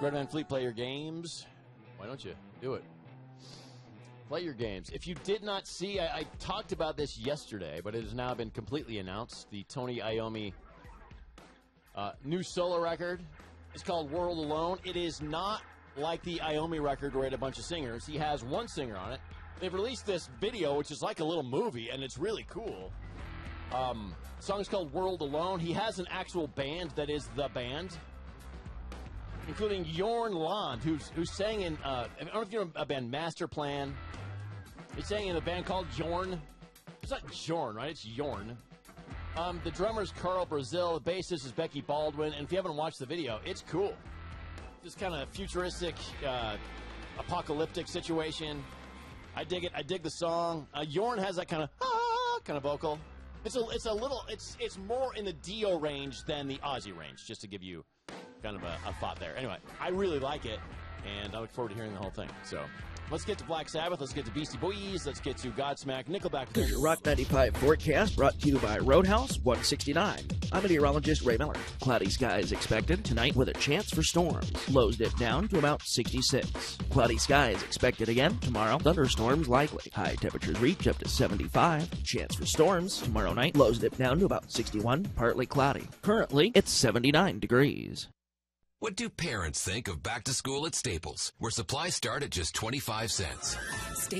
Greta Van Fleet, play your games. Why don't you do it? Play your games. If you did not see, I talked about this yesterday, but it has now been completely announced. The Tony Iommi new solo record is called World Alone. It is not like the Iommi record where he had a bunch of singers. He has one singer on it. They've released this video, which is like a little movie, and it's really cool. Song's called World Alone. He has an actual band that is the band, including Jorn Lund, who's sang in, I don't know if you know a band, Master Plan. He's sang in a band called Jorn. It's not Jorn, right? It's Jorn. The drummer's Carl Brazil. The bassist is Becky Baldwin. And if you haven't watched the video, it's cool. This kind of futuristic, apocalyptic situation. I dig it. I dig the song. Jorn has that kind of vocal. It's more in the Dio range than the Ozzy range, just to give you kind of a thought there. Anyway, I really like it, and I look forward to hearing the whole thing. So let's get to Black Sabbath. Let's get to Beastie Boys. Let's get to Godsmack. Nickelback. Here's your Rock 95 forecast brought to you by Roadhouse 169. I'm meteorologist Ray Miller. Cloudy skies expected tonight with a chance for storms. Lows dip down to about 66. Cloudy skies expected again tomorrow. Thunderstorms likely. High temperatures reach up to 75. Chance for storms tomorrow night. Lows dip down to about 61. Partly cloudy. Currently, it's 79 degrees. What do parents think of back to school at Staples, where supplies start at just 25 cents?